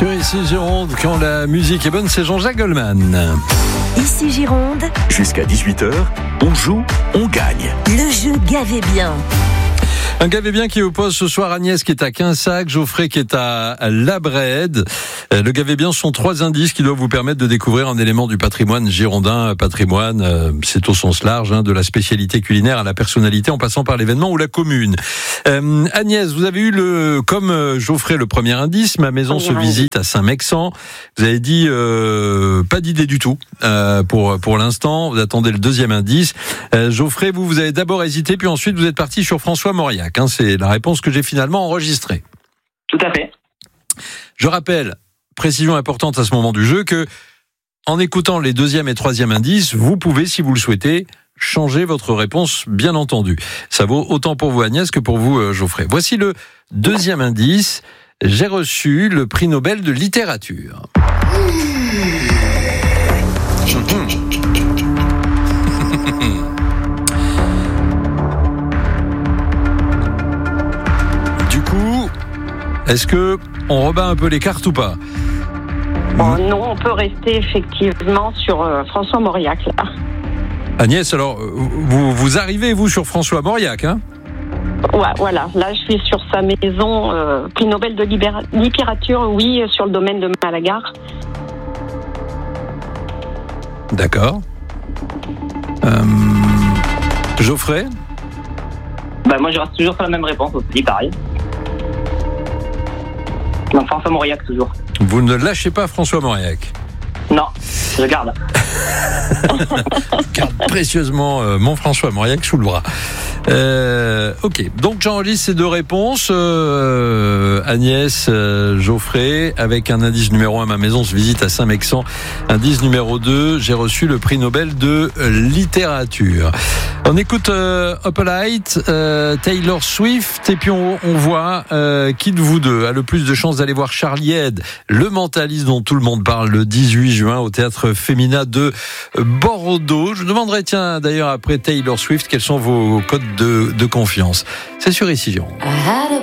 Sur Ici Gironde, quand la musique est bonne, c'est Jean-Jacques Goldman. Ici Gironde, Jusqu'à 18h, on joue, on gagne. le jeu Gavez bien. Un Gavez bien qui oppose ce soir Agnès qui est à Quinsac, Geoffrey qui est à La Bréède. Le Gavez bien sont 3 indices qui doivent vous permettre de découvrir un élément du patrimoine girondin. Patrimoine, c'est au sens large, de la spécialité culinaire à la personnalité en passant par l'événement ou la commune. Agnès, vous avez eu comme Geoffrey le premier indice, ma maison se visite à Saint-Mexan. Vous avez dit pas d'idée du tout pour l'instant. Vous attendez le deuxième indice. Geoffrey, vous avez d'abord hésité, puis ensuite vous êtes parti sur François Mauriac. C'est la réponse que j'ai finalement enregistrée. Tout à fait. Je rappelle, précision importante à ce moment du jeu, que en écoutant les deuxième et troisième indices, vous pouvez, si vous le souhaitez, changer votre réponse, bien entendu. Ça vaut autant pour vous, Agnès, que pour vous, Geoffrey. Voici le deuxième indice. J'ai reçu le prix Nobel de littérature. Du coup, est-ce que on rebat un peu les cartes ou pas ? Non, on peut rester effectivement sur François Mauriac, là. Agnès, alors, vous arrivez, vous, sur François Mauriac, hein ? Ouais, voilà, là je suis sur sa maison, prix Nobel de littérature, oui, sur le domaine de Malagar. D'accord. Geoffrey ? Moi, je reste toujours sur la même réponse aussi, pareil. Donc, François Mauriac, toujours. Vous ne lâchez pas François Mauriac. Non, je garde. Garde précieusement mon François Mauriac sous le bras. Ok, donc j'enregistre ces 2 réponses. Agnès, Geoffrey, avec un indice numéro 1, ma maison se visite à Saint-Mexan. Indice numéro 2, j'ai reçu le prix Nobel de littérature. On écoute Opalite, Taylor Swift, et puis on voit qui de vous deux a le plus de chances d'aller voir Charlie Head, le mentaliste dont tout le monde parle, le 18 juin au Théâtre Femina de Bordeaux. Je demanderai, d'ailleurs, après Taylor Swift, quels sont vos codes de confiance. C'est sur Ici Gironde.